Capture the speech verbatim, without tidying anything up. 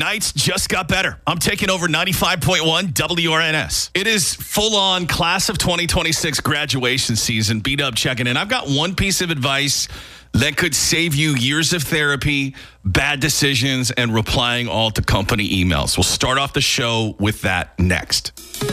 Nights just got better. I'm taking over ninety-five point one W R N S. It is full-on class of twenty twenty-six graduation season. B-Dub checking in. I've got one piece of advice that could save you years of therapy, bad decisions, and replying all to company emails. We'll start off the show with that next.